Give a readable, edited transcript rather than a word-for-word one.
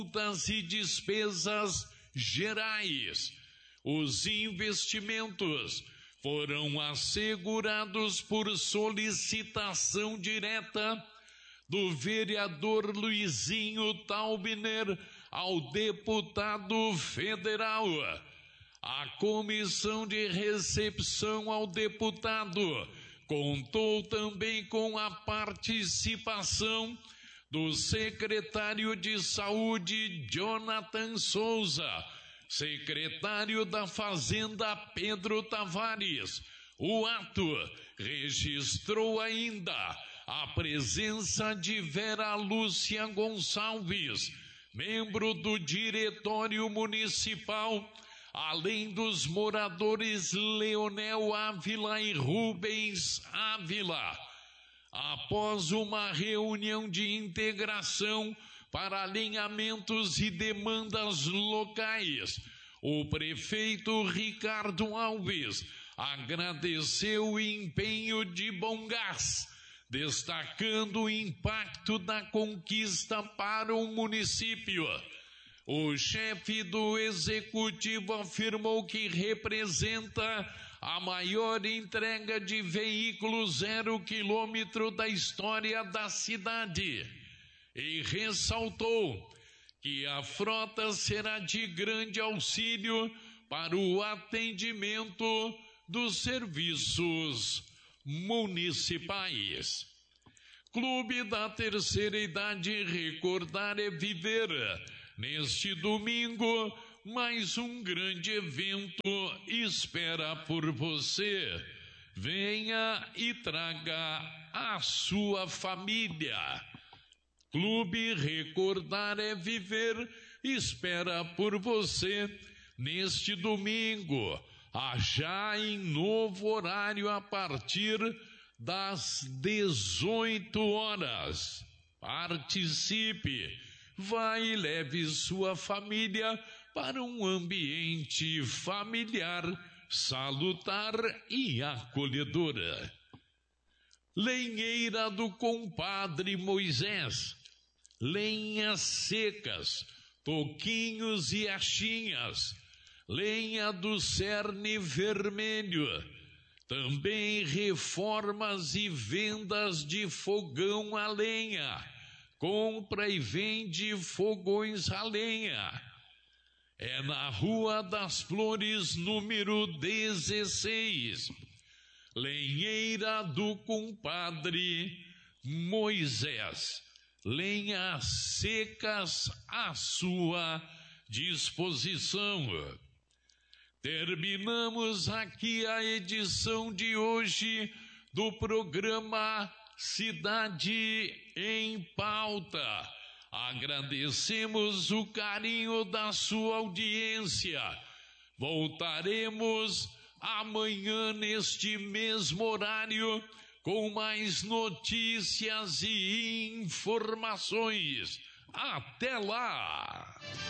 contas e despesas gerais. Os investimentos foram assegurados por solicitação direta do vereador Luizinho Taubner ao deputado federal. A comissão de recepção ao deputado contou também com a participação do secretário de Saúde, Jonathan Souza, secretário da Fazenda, Pedro Tavares. O ato registrou ainda a presença de Vera Lúcia Gonçalves, membro do Diretório Municipal, além dos moradores Leonel Ávila e Rubens Ávila. Após uma reunião de integração para alinhamentos e demandas locais, o prefeito Ricardo Alves agradeceu o empenho de Bongás, destacando o impacto da conquista para o município. O chefe do executivo afirmou que representa a maior entrega de veículos 0 km da história da cidade e ressaltou que a frota será de grande auxílio para o atendimento dos serviços municipais. Clube da Terceira Idade Recordar é Viver. Neste domingo, mais um grande evento espera por você. Venha e traga a sua família. Clube Recordar é Viver espera por você neste domingo, já em novo horário a partir das 18 horas. Participe, vá e leve sua família para um ambiente familiar, salutar e acolhedora. Lenheira do Compadre Moisés, lenhas secas, toquinhos e achinhas, lenha do Cerne Vermelho, também reformas e vendas de fogão a lenha, compra e vende fogões a lenha. É na Rua das Flores, número 16, Lenheira do Compadre Moisés. Lenhas secas à sua disposição. Terminamos aqui a edição de hoje do programa Cidade em Pauta. Agradecemos o carinho da sua audiência. Voltaremos amanhã neste mesmo horário com mais notícias e informações. Até lá!